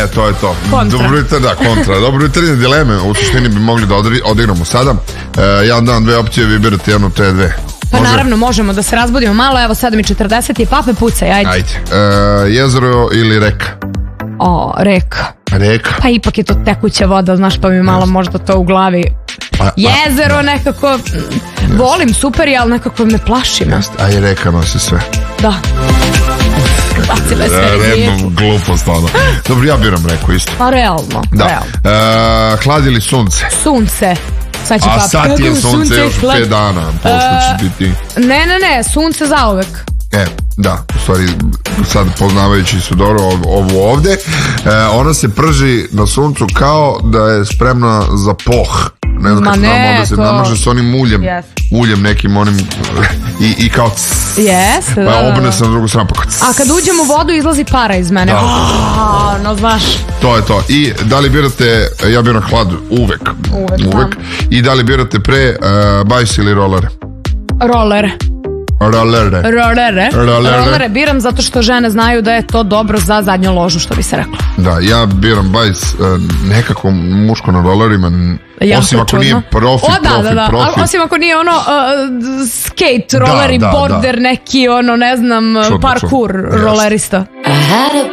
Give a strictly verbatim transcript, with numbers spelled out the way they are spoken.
E, to je to. Kontra. Dobro jutro, da, kontra. Dobro jutro, dileme, u suštini bi mogli da odri, odigramo sada. E, jedan dan, dve opcije, vi birate jednu te dve. Pa može? Naravno, možemo da se razbudimo malo, evo sedam i četrdeset i pape pucaj, ajde. Ajde. E, jezero ili reka? O, reka. Reka? Pa ipak je to tekuća voda, znaš, pa mi malo možda to u glavi. Pa, jezero nekako, volim, super je, ali nekako me plaši. A i reka nosi sve. Da. Bacile sve rijeku. Glupost, ono. Dobro, ja biram reku isto. Pa realno. Da. realno. E, hlad ili sunce? Sunce. Sad će A pap. sad je sunce još hlad. pet dana, posle će biti... Ne, ne, ne, sunce zauvek. E, da, u stvari, sad poznavajući su dobro ovu ovde, e, ona se prži na suncu kao da je spremna za poh. Ne znam kako znam, onda se namaže s onim uljem, yes. uljem nekim onim i, i kao yes, da, pa da, obne se na drugu stranu pa kao a kad uđem u vodu izlazi para iz mene. Da. Oh, no znaš. To je to. I da li birate, ja biram hlad uvek, uvek, uvek. I da li birate pre uh, bajs ili rolere? Rolere. Rolere. Rolere. Rolere. Rolere biram zato što žene znaju da je to dobro za zadnju ložu, što bi se reklo. Da, ja biram bajs nekako muško na rolerima, jako osim ako čudno. Nije profi, o, da, profi, da, da. profi. Osim ako nije ono uh, skate rolleri, da, da, border, da. neki ono, ne znam, čudno, parkour čudno. Rollerista.